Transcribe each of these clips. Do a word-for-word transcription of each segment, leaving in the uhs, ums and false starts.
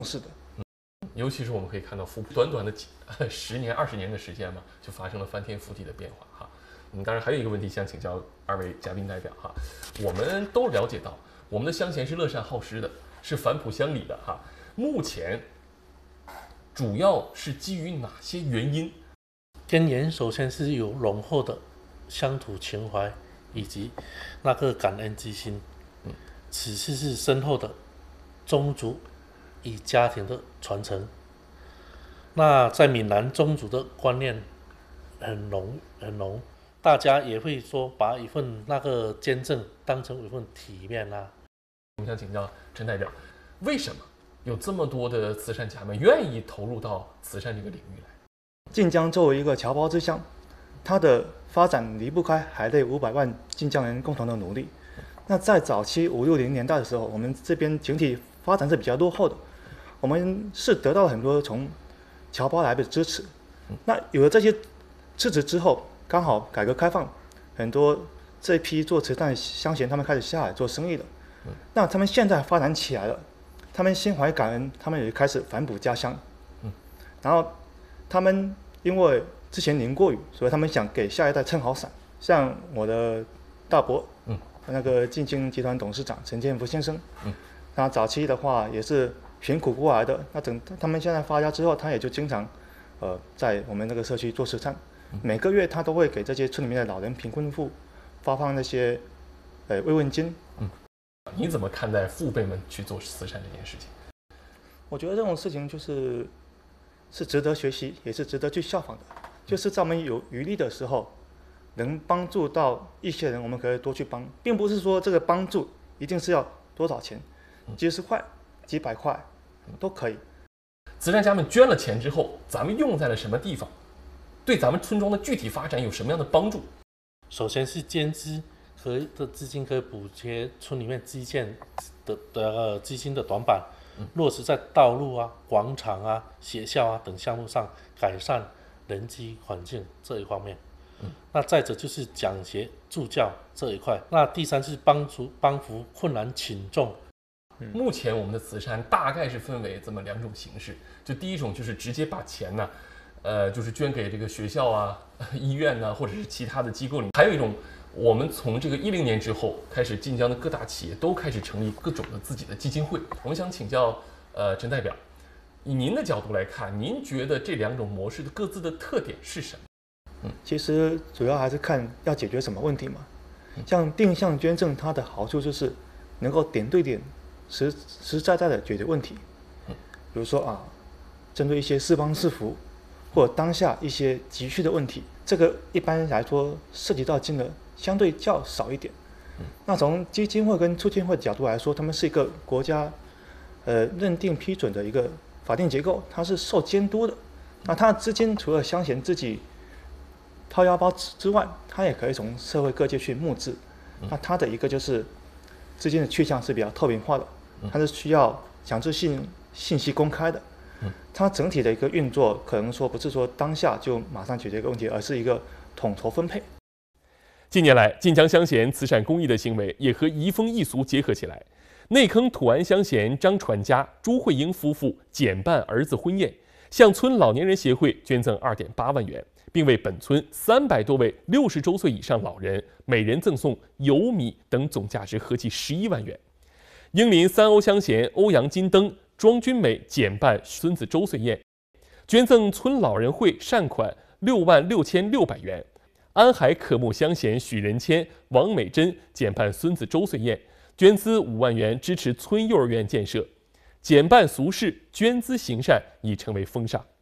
是的。 尤其是我们可以看到福普短短的几十年、二十年的时间嘛，就发生了翻天覆地的变化哈。嗯，当然还有一个问题想请教二位嘉宾代表哈，我们都了解到我们的乡贤是乐善好施的，是返璞乡里的哈。目前主要是基于哪些原因？ 根源首先是有浓厚的乡土情怀以及那个感恩之心，嗯，其次是深厚的宗族与家庭的传承。那在闽南宗族的观念很浓很浓，大家也会说把一份那个捐赠当成一份体面啊。 我们想请教陈代表，为什么有这么多的慈善家们愿意投入到慈善这个领域来？ 晋江作为一个侨胞之乡，它的发展离不开海内五百万晋江人共同的努力。那在早期五六零年代的时候，我们这边整体发展是比较落后的，我们是得到了很多从侨胞来的支持。那有了这些支持之后，刚好改革开放，很多这一批做慈善的乡贤他们开始下海做生意了。那他们现在发展起来了，他们心怀感恩，他们也开始反哺家乡。然后他们因为之前淋过雨，所以他们想给下一代撑好伞。像我的大伯，嗯，那个晋京集团董事长陈建福先生，嗯，他早期的话也是贫苦过来的。那等他们现在发家之后，他也就经常，呃，在我们那个社区做慈善。每个月他都会给这些村里面的老人、贫困户发放那些，呃，慰问金。 嗯，你怎么看待父辈们去做慈善这件事情？ 我觉得这种事情就是是值得学习，也是值得去效仿的。就是在我们有余力的时候，能帮助到一些人，我们可以多去帮，并不是说这个帮助一定是要多少钱，几十块、几百块都可以。 慈善家们捐了钱之后，咱们用在了什么地方？对咱们村庄的具体发展有什么样的帮助？ 首先是捐资和的资金可以补贴村里面基建的的呃基金的短板，落实在道路啊、广场啊、学校啊等项目上，改善人机环境这一方面。嗯、那再者就是讲学助教这一块。那第三是帮助帮扶困难群众。 嗯、目前我们的慈善大概是分为这么两种形式，就第一种就是直接把钱呢。呃，就是捐给这个学校啊、医院呐、啊，或者是其他的机构里。还有一种，我们从这个一零年之后开始，晋江的各大企业都开始成立各种的自己的基金会。我们想请教呃陈代表，以您的角度来看，您觉得这两种模式的各自的特点是什么？ 嗯，其实主要还是看要解决什么问题嘛。像定向捐赠，它的好处就是能够点对点、实实实在在的解决问题。比如说啊，针对一些是帮是福。或者当下一些急需的问题，这个一般来说涉及到金额相对较少一点。嗯、那从基金会跟促进会的角度来说，他们是一个国家呃认定批准的一个法定结构，它是受监督的。那它的资金除了乡贤自己掏腰包之外，它也可以从社会各界去募资。嗯、那它的一个就是资金的去向是比较透明化的，它是需要强制性信息公开的。它整体的一个运作，可能说不是说当下就马上解决一个问题，而是一个统筹分配。 近年来，晋江乡贤慈善公益的行为也和移风易俗结合起来。内坑土安乡贤张传家、朱慧英夫妇减办儿子婚宴，向村老年人协会捐赠二点八万元，并为本村三百多位六十周岁以上老人每人赠送油米等总价值合计十一万元。英林三欧乡贤欧阳金灯、庄君美减办孙子周岁宴，捐赠村老人会善款六万六千六百元。安海可木乡贤许仁谦、王美珍减办孙子周岁宴，捐资五万元支持村幼儿园建设。减办俗事，捐资行善已成为风尚。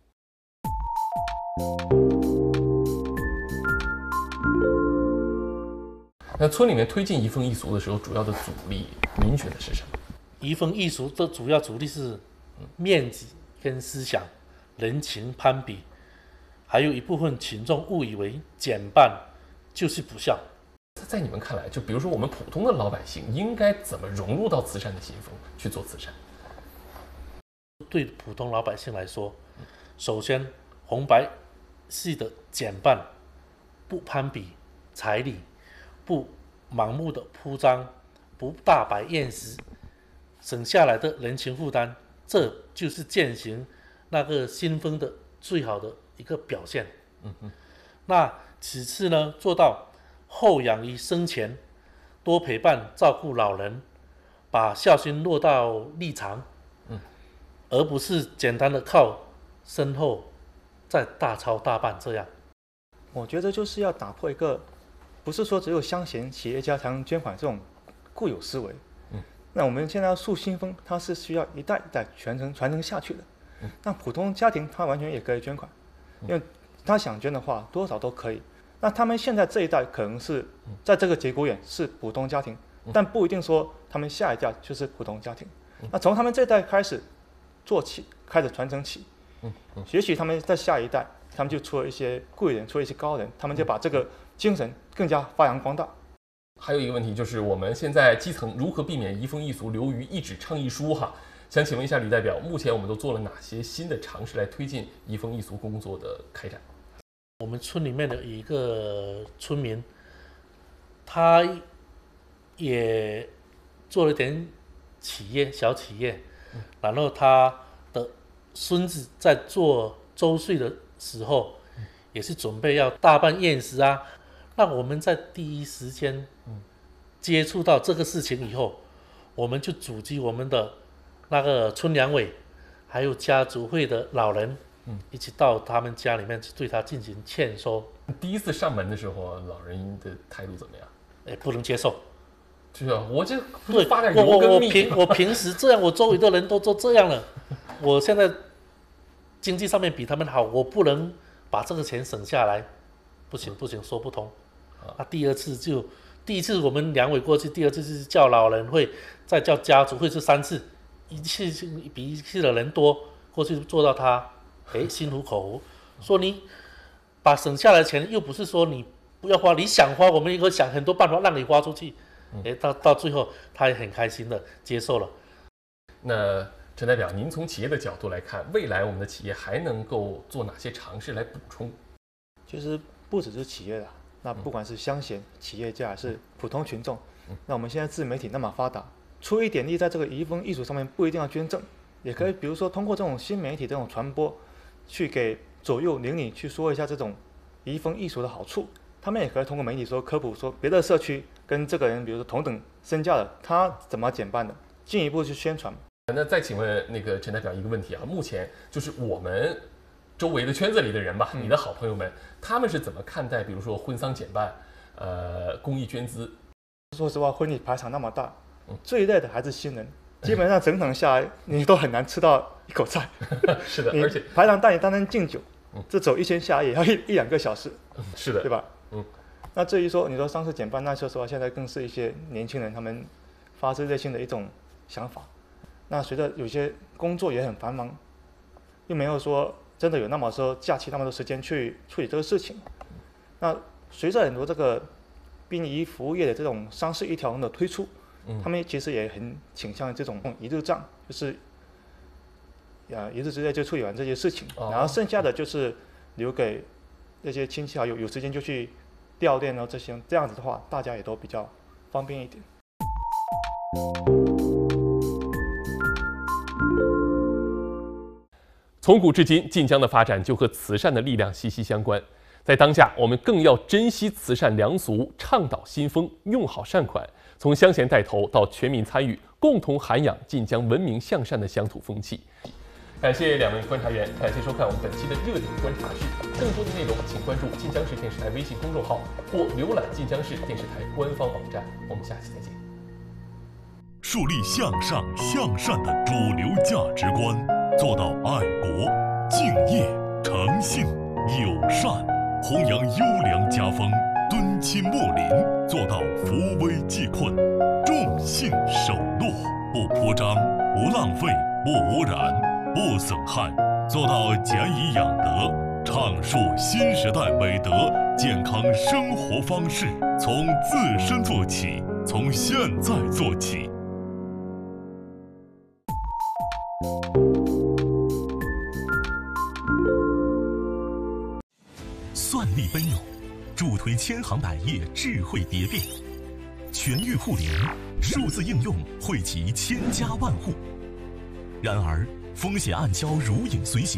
那村里面推进移风易俗的时候，主要的阻力，您觉得是什么？ 移风易俗的主要阻力是面子跟思想、人情攀比，还有一部分群众误以为减办就是不孝。 在你们看来，就比如说我们普通的老百姓，应该怎么融入到慈善的新风去做慈善？ 对普通老百姓来说，首先红白系的减办，不攀比彩礼，不盲目的铺张，不大摆宴席。省下来的人情负担这就是践行那个新风的最好的一个表现。 嗯嗯。 那其次呢，做到后养于生前，多陪伴照顾老人，把孝心落到立长， 嗯， 而不是简单的靠身后再大操大办这样。 我觉得就是要打破一个，不是说只有乡贤企业家才能捐款这种固有思维。 嗯， 那我们现在要树新风，它是需要一代一代传承传承下去的。嗯，那普通家庭他完全也可以捐款，因为他想捐的话多少都可以。那他们现在这一代可能是在这个节骨眼是普通家庭，但不一定说他们下一代就是普通家庭。那从他们这一代开始做起，开始传承起，也许他们在下一代，他们就出了一些贵人，出了一些高人，他们就把这个精神更加发扬光大。 还有一个问题就是，我们现在基层如何避免移风易俗流于一纸倡议书哈？想请问一下吕代表，目前我们都做了哪些新的尝试来推进移风易俗工作的开展？ 我们村里面的一个村民，他也做了点企业小企业，然后他的孙子在做周岁的时候，也是准备要大办宴食啊。那我们在第一时间接触到这个事情以后，我们就组织我们的那个村两委，还有家族会的老人。一起到他们家里面去对他进行劝说。 第一次上门的时候，老人的态度怎么样？ 哎，不能接受。 对啊，我这对发点我我油跟蜜。 我平我平时这样，我周围的人都都这样了，我现在经济上面比他们好，我不能把这个钱省下来，不行不行，说不通。那第二次就第一次我们两委过去，第二次是叫老人会，再叫家族会，是三次，一次比一次的人多，过去做到他。哎，心服口服，说你把省下来的钱，又不是说你不要花，你想花，我们也会想很多办法让你花出去。哎，到到最后，他也很开心的接受了。 那陈代表，您从企业的角度来看，未来我们的企业还能够做哪些尝试来补充？ 其实不只是企业的，那不管是乡贤、企业家还是普通群众，那我们现在自媒体那么发达，出一点力在这个移风易俗上面，不一定要捐赠，也可以比如说通过这种新媒体这种传播。去给左右邻里去说一下这种移风易俗的好处，他们也可以通过媒体说科普，说别的社区跟这个人，比如说同等身价的，他怎么减半的，进一步去宣传。 那再请问那个陈代表一个问题啊，目前就是我们周围的圈子里的人吧，嗯、你的好朋友们，他们是怎么看待，比如说婚丧减半，呃，公益捐资？ 说实话，婚礼排场那么大，嗯、最累的还是新人。基本上整场下来，你都很难吃到一口菜。 是的，而且排场带你单单敬酒，嗯、这走一圈下来也要一一两个小时。 嗯、是的， 对吧？ 嗯。 那至于说你说丧事减半，那说实话，现在更是一些年轻人他们发自内心的一种想法。那随着有些工作也很繁忙，又没有说真的有那么说假期那么多时间去处理这个事情。那随着很多这个殡仪服务业的这种丧事一条龙的推出。他们其实也很倾向这种一日账，就是啊一日之内就处理完这些事情，哦、然后剩下的就是留给那些亲戚好友，有时间就去吊唁哦这些，这样子的话大家也都比较方便一点。 从古至今，晋江的发展就和慈善的力量息息相关。在当下，我们更要珍惜慈善良俗，倡导新风，用好善款。从乡贤带头到全民参与，共同涵养晋江文明向善的乡土风气。感谢两位观察员，感谢收看我们本期的热点观察室。更多的内容请关注晋江市电视台微信公众号或浏览晋江市电视台官方网站。我们下期再见。 树立向上向善的主流价值观，做到爱国、敬业、诚信、友善，弘扬优良家风。敦亲睦邻，做到扶危济困，众信守诺，不铺张，不浪费，不污染，不损害，做到俭以养德，倡述新时代美德健康生活方式，从自身做起，从现在做起。算力奔涌，助推千行百业智慧蝶变，全域互联，数字应用惠及千家万户。然而， 风险暗礁如影随形。